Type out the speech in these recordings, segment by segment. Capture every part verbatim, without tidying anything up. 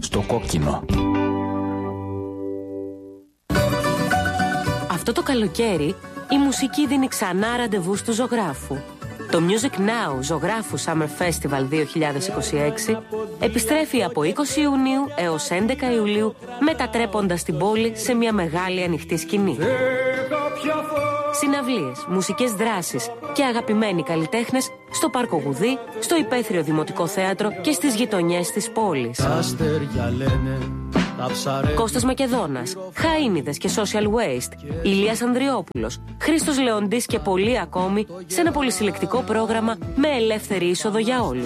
στο κόκκινο. Αυτό το καλοκαίρι η μουσική δίνει ξανά ραντεβού του ζωγράφου. Το Music Now Ζωγράφου Summer Festival δύο χιλιάδες είκοσι έξι επιστρέφει από είκοσι Ιουνίου έως έντεκα Ιουλίου, μετατρέποντας την πόλη σε μια μεγάλη ανοιχτή σκηνή. Συναυλίες, μουσικές δράσεις και αγαπημένοι καλλιτέχνες στο Πάρκο Γουδί, στο Υπαίθριο Δημοτικό Θέατρο και στις γειτονιές της πόλης. Κώστας Μακεδόνας, Χαΐνιδες και Social Waste, Ηλίας Ανδριόπουλος, Χρήστος Λεοντής και πολλοί ακόμη σε ένα πολυσυλλεκτικό πρόγραμμα με ελεύθερη είσοδο για όλους.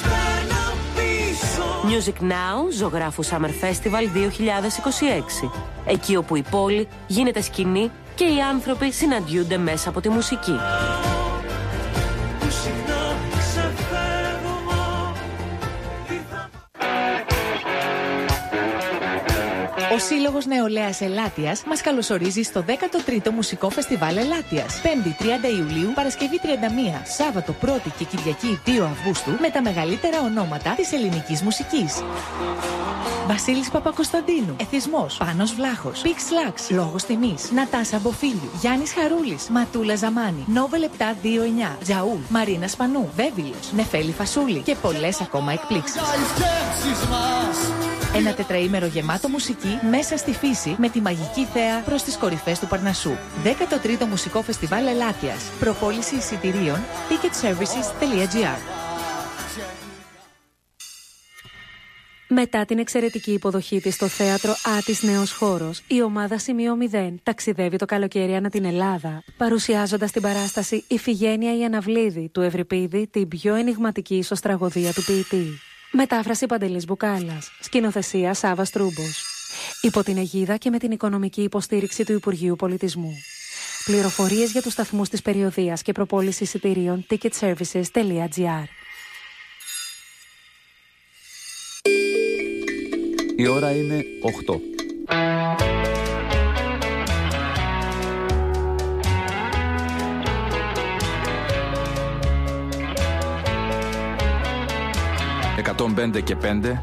Music Now Ζωγράφου Summer Festival δύο χιλιάδες είκοσι έξι. Εκεί όπου η πόλη γίνεται σκηνή και οι άνθρωποι συναντιούνται μέσα από τη μουσική. Ο Σύλλογος Νεολαίας Ελάττιας μας καλωσορίζει στο δέκατο τρίτο Μουσικό Φεστιβάλ Ελάττιας. Πέμπτη τριάντα Ιουλίου, Παρασκευή τριάντα μία, Σάββατο πρώτη και Κυριακή δύο Αυγούστου με τα μεγαλύτερα ονόματα της ελληνικής μουσικής. Βασίλης Παπακοσταντίνου, Εθισμός, Πάνος Βλάχος, Πίξ Λάξ, Λόγος Τιμής, Νατάσα Μποφίλιου, Γιάννης Χαρούλης, Ματούλα Ζαμάνη, Νόβελ επτά δύο εννιά, Τζαούλ, Μαρίνα Σπανού, Βέβυλος, Νεφέλη Φασούλη και πολλές ακόμα εκπλήξεις. Ένα τετραήμερο γεμάτο μουσική μέσα στη φύση με τη μαγική θέα προς τις κορυφές του Παρνασσού. δέκατο τρίτο Μουσικό Φεστιβάλ Ελάττιας. Προπόληση εισιτηρίων ticket services τελεία gr. Μετά την εξαιρετική υποδοχή της στο θέατρο Άτης Νέος Χώρος, η ομάδα Σημείο μηδέν ταξιδεύει το καλοκαίρι ανά την Ελλάδα, παρουσιάζοντας την παράσταση «Ιφηγένεια η Αναβλίδη» του Ευρυπίδη, την πιο ενιγματική ισοστραγωδία του ποιητή. Μετάφραση Παντελής Μπουκάλας. Σκηνοθεσία Σάββας Τρούμπος. Υπό την αιγίδα και με την οικονομική υποστήριξη του Υπουργείου Πολιτισμού. Πληροφορίες για τους σταθμούς της περιοδείας και προπόληση εισιτηρίων ticket services τελεία gr. Η ώρα είναι οκτώ. εκατόν πέντε και πέντε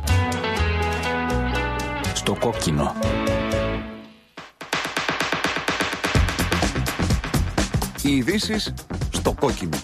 στο κόκκινο. Οι ειδήσεις στο κόκκινο.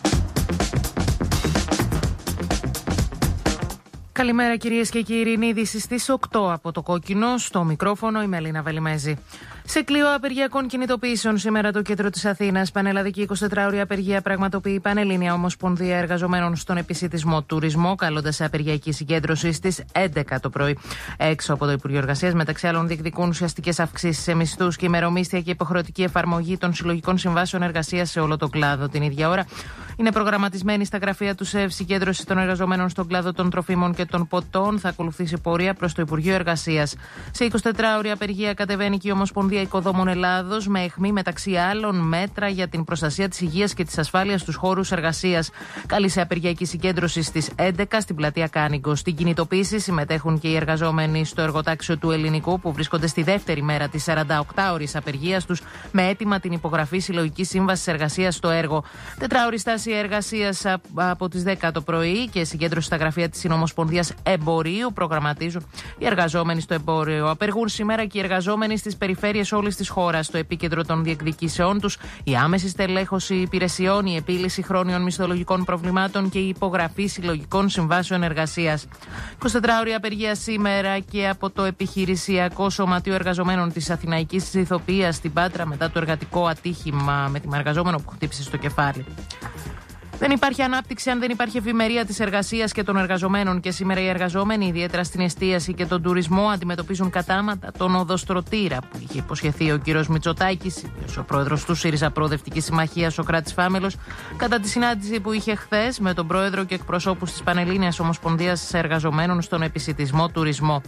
Καλημέρα κυρίες και κύριοι, είναι ειδήσεις στις οκτώ από το κόκκινο. Στο μικρόφωνο η Μελίνα Βελιμέζη. Σε κλειό απεργιακών κινητοποιήσεων σήμερα το κέντρο της Αθήνας, πανελλαδική εικοσιτετράωρη απεργία πραγματοποιεί η Πανελλήνια Ομοσπονδία Εργαζομένων στον επισιτισμό τουρισμό, καλώντας σε απεργιακή συγκέντρωση στις έντεκα το πρωί. Έξω από το Υπουργείο Εργασίας, μεταξύ άλλων, διεκδικούν ουσιαστικές αυξήσεις σε μισθούς και ημερομίσθια και υποχρεωτική εφαρμογή των συλλογικών συμβάσεων εργασίας σε όλο το κλάδο. Την ίδια ώρα είναι προγραμματισμένη στα γραφεία του ΣΕΒ συγκέντρωση των εργαζομένων στον κλάδο των τροφίμων και των ποτών. Θα ακολουθήσει πορεία προς το Υπουργείο Εργασίας. Σε εικοσιτετράωρη απεργία κατεβαίνει και η Ομοσπονδία Οικοδόμων Ελλάδος με αιχμή μεταξύ άλλων μέτρα για την προστασία της υγείας και της ασφάλειας στους χώρους εργασίας. Καλεί σε απεργιακή συγκέντρωση στις έντεκα στην πλατεία Κάνιγκο. Στην κινητοποίηση συμμετέχουν και οι εργαζόμενοι στο εργοτάξιο του Ελληνικού που βρίσκονται στη δεύτερη μέρα της σαρανταοκτάωρης απεργίας τους με αίτημα την υπογραφή συλλογικής σύμβασης εργασίας στο έργο. Τετράωρη στάση εργασίας από τις δέκα το πρωί και συγκέντρωση στα γραφεία της Συνομοσπονδίας Εμπορίου προγραμματίζουν οι εργαζόμενοι στο εμπόριο. Απεργούν σήμερα και οι εργαζόμενοι στις περιφέρειες όλης της χώρας. Στο επίκεντρο των διεκδικήσεών τους η άμεση στελέχωση υπηρεσιών, η επίλυση χρόνιων μισθολογικών προβλημάτων και η υπογραφή συλλογικών συμβάσεων εργασίας. εικοσιτετράωρη απεργία σήμερα και από το Επιχειρησιακό Σωματείο Εργαζομένων της Αθηναϊκής Ηθοποιίας στην Πάτρα μετά το εργατικό ατύχημα με την εργαζόμενο που χτύπησε στο κεφάλι. Δεν υπάρχει ανάπτυξη αν δεν υπάρχει ευημερία της εργασίας και των εργαζομένων. Και σήμερα οι εργαζόμενοι, ιδιαίτερα στην εστίαση και τον τουρισμό, αντιμετωπίζουν κατάματα τον οδοστρωτήρα που είχε υποσχεθεί ο κύριος Μητσοτάκης, ο πρόεδρος του ΣΥΡΙΖΑ Προοδευτική Συμμαχία, Σωκράτης Φάμελος, κατά τη συνάντηση που είχε χθες με τον πρόεδρο και εκπροσώπους της Πανελλήνιας Ομοσπονδίας Εργαζομένων στον επισιτισμό τουρισμό.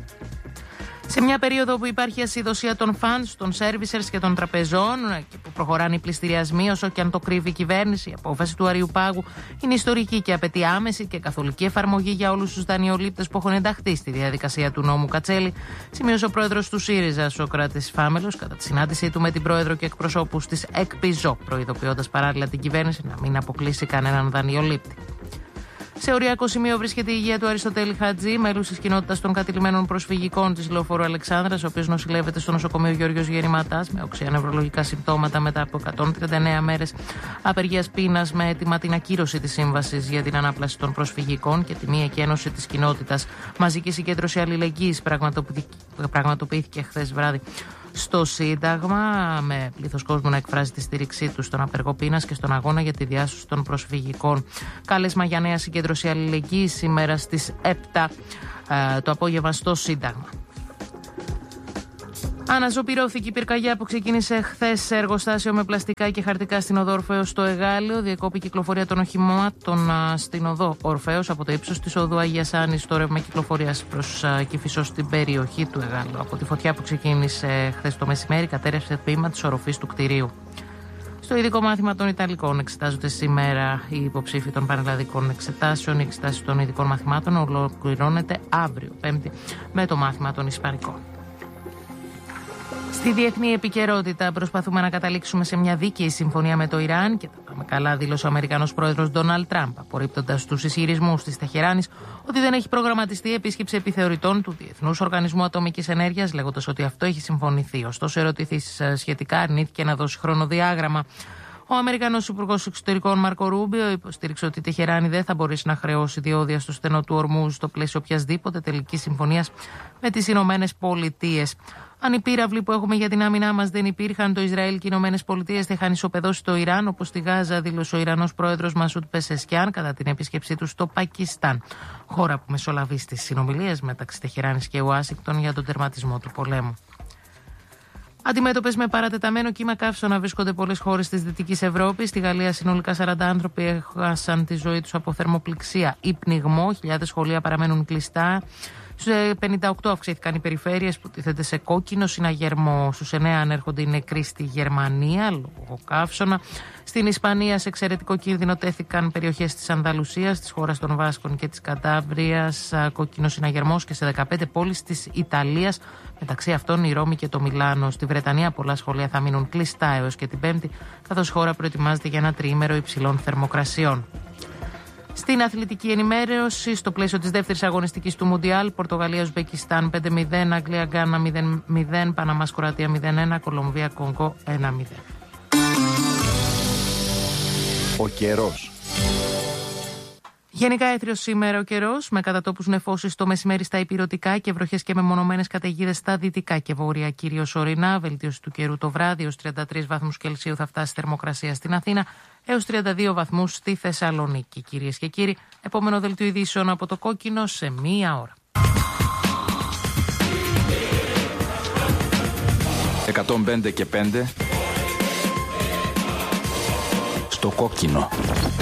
Σε μια περίοδο που υπάρχει ασυδοσία των φαντς, των servicers και των τραπεζών και που προχωράνε οι πληστηριασμοί, όσο και αν το κρύβει η κυβέρνηση, η απόφαση του Αριουπάγου είναι ιστορική και απαιτεί άμεση και καθολική εφαρμογή για όλους τους δανειολήπτες που έχουν ενταχθεί στη διαδικασία του νόμου Κατσέλη, σημείωσε ο πρόεδρος του ΣΥΡΙΖΑ, Σωκράτης Φάμελος, κατά τη συνάντησή του με την πρόεδρο και εκπροσώπους της ΕΚΠΙΖΟ, προειδοποιώντας παράλληλα την κυβέρνηση να μην αποκλείσει κανέναν δανειολήπτη. Σε οριακό σημείο βρίσκεται η υγεία του Αριστοτέλη Χατζή, μέλους της κοινότητας των κατηλημένων προσφυγικών της Λεωφόρου Αλεξάνδρας, ο οποίος νοσηλεύεται στο νοσοκομείο Γιώργος Γερηματάς με οξέα νευρολογικά συμπτώματα μετά από εκατόν τριάντα εννέα μέρες απεργίας πείνας, με αίτημα την ακύρωση της σύμβασης για την ανάπλαση των προσφυγικών και τη μη εκένωση της κοινότητας. Μαζική συγκέντρωση αλληλεγγύης πραγματοποιήθηκε χθες βράδυ στο Σύνταγμα, με πλήθος κόσμου να εκφράζει τη στήριξή του στον απεργό πείνας και στον αγώνα για τη διάσωση των προσφυγικών. Κάλεσμα για νέα συγκέντρωση αλληλεγγύης σήμερα στις επτά ε, το απόγευμα στο Σύνταγμα. Αναζωπυρώθηκε η πυρκαγιά που ξεκίνησε χθες σε εργοστάσιο με πλαστικά και χαρτικά στην οδό Ορφέως στο Εγάλεο. Διεκόπη κυκλοφορία των οχημάτων στην οδό Ορφέως από το ύψος της οδού Αγίας Άννης στο ρεύμα κυκλοφορίας προς Κηφισό στην περιοχή του Εγάλεου. Από τη φωτιά που ξεκίνησε χθες το μεσημέρι, κατέρευσε το τμήμα της οροφής του κτηρίου. Στο ειδικό μάθημα των Ιταλικών εξετάζονται σήμερα οι υποψήφοι των πανελλαδικών εξετάσεων. Η εξετάση των ειδικών μαθημάτων ολοκληρώνεται αύριο, Πέμπτη, με το μάθημα των Ισπανικών. Στη διεθνή επικαιρότητα, προσπαθούμε να καταλήξουμε σε μια δίκαιη συμφωνία με το Ιράν και τα πάμε καλά, δήλωσε ο Αμερικανός πρόεδρος Ντόναλντ Τραμπ, απορρίπτοντας τους ισχυρισμούς της Τεχεράνης ότι δεν έχει προγραμματιστεί επίσκεψη επιθεωρητών του Διεθνούς Οργανισμού Ατομικής Ενέργειας, λέγοντας ότι αυτό έχει συμφωνηθεί. Ωστόσο, ερωτηθείς σχετικά, αρνήθηκε να δώσει χρονοδιάγραμμα. Ο Αμερικανός Υπουργός Εξωτερικών Μάρκο Ρούμπιο υποστήριξε ότι η Τεχεράνη δεν θα μπορέσει να χρεώσει διόδια στο στενό του Ορμούζ στο πλαίσιο οποιασδήποτε τελικής συμφωνίας με τις Ηνωμένες Πολιτείες. Αν οι πύραυλοι που έχουμε για την άμυνά μας δεν υπήρχαν, το Ισραήλ και οι Ηνωμένες Πολιτείες θα είχαν ισοπεδώσει το Ιράν, όπως στη Γάζα, δήλωσε ο Ιρανός πρόεδρος Μασούντ Πεσεσκιάν κατά την επίσκεψή του στο Πακιστάν, χώρα που μεσολαβεί στις συνομιλίες μεταξύ Τεχεράνης και Ουάσιγκτον για τον τερματισμό του πολέμου. Αντιμέτωπες με παρατεταμένο κύμα καύσωνα βρίσκονται πολλές χώρες της Δυτικής Ευρώπης. Στη Γαλλία συνολικά σαράντα άνθρωποι έχασαν τη ζωή τους από θερμοπληξία ή πνιγμό. Χιλιάδες σχολεία παραμένουν κλειστά. Στους πενήντα οκτώ αυξήθηκαν οι περιφέρειες που τίθενται σε κόκκινο συναγερμό. Στους εννέα ανέρχονται οι νεκροί στη Γερμανία λόγω καύσωνα. Στην Ισπανία σε εξαιρετικό κίνδυνο τέθηκαν περιοχές της Ανδαλουσίας, της χώρας των Βάσκων και της Καντάβριας, κόκκινο συναγερμός, και σε δεκαπέντε πόλεις της Ιταλίας, μεταξύ αυτών η Ρώμη και το Μιλάνο. Στη Βρετανία πολλά σχολεία θα μείνουν κλειστά έως και την Πέμπτη, καθώς η χώρα προετοιμάζεται για ένα τριήμερο υψηλών θερμοκρασιών. Στην αθλητική ενημέρωση, στο πλαίσιο της δεύτερης αγωνιστικής του Μουντιάλ, Πορτογαλία-Ουσμπεκιστάν πέντε μηδέν, Αγγλία-Γκάνα μηδέν μηδέν, Παναμάς-Κροατία μηδέν ένα, Κολομβία-Κονγκό ένα μηδέn. Ο καιρός. Γενικά έθριος σήμερα ο καιρός, με κατατόπους νεφώσεις το μεσημέρι στα ηπειρωτικά και βροχές και μεμονωμένες καταιγίδες στα δυτικά και βόρεια, κυρίως ορεινά. Βελτίωση του καιρού το βράδυ, έως τριάντα τρεις βαθμούς Κελσίου θα φτάσει θερμοκρασία στην Αθήνα, έως τριάντα δύο βαθμούς στη Θεσσαλονίκη. Κυρίες και κύριοι, επόμενο δελτίο ειδήσεων από το Κόκκινο σε μία ώρα. εκατόν πέντε και πέντε στο Κόκκινο.